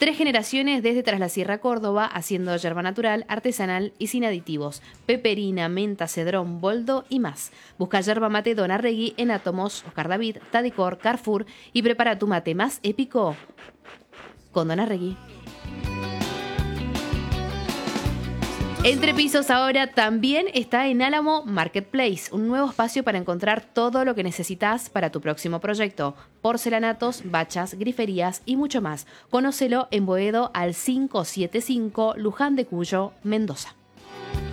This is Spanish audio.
3 generaciones desde Tras la Sierra Córdoba, haciendo yerba natural, artesanal y sin aditivos. Peperina, menta, cedrón, boldo y más. Busca yerba mate Don Arregui en Átomos, Oscar David, Tadicor, Carrefour y prepara tu mate más épico con Don Arregui. Entre Pisos ahora también está en Álamo Marketplace, un nuevo espacio para encontrar todo lo que necesitas para tu próximo proyecto. Porcelanatos, bachas, griferías y mucho más. Conócelo en Boedo al 575 Luján de Cuyo, Mendoza.